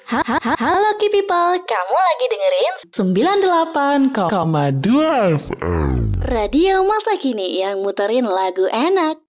Halo Ki People, kamu lagi dengerin 98,2 FM Radio Masa Kini yang muterin lagu enak.